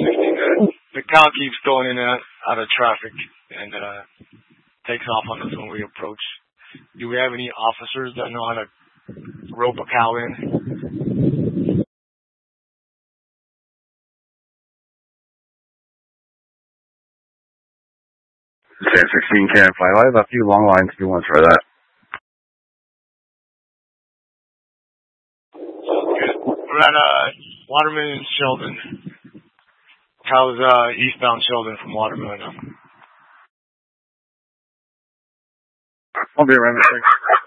The cow keeps going in and out of traffic and takes off on us when we approach. Do we have any officers that know how to rope a cow in? 16 Campfire. I have a few long lines if you want to try that. Good. We're at Waterman and Sheldon. How's eastbound Sheldon from Waterman? I'll be around in a second.